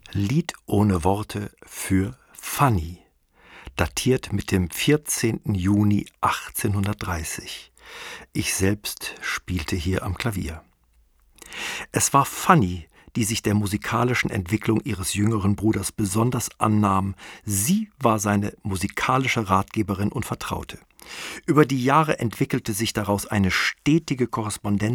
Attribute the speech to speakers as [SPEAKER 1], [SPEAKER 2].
[SPEAKER 1] Lied ohne Worte für Fanny, datiert mit dem 14. Juni 1830. Ich selbst spielte hier am Klavier. Es war Fanny, die sich der musikalischen Entwicklung ihres jüngeren Bruders besonders annahm. Sie war seine musikalische Ratgeberin und Vertraute. Über die Jahre entwickelte sich daraus eine stetige Korrespondenz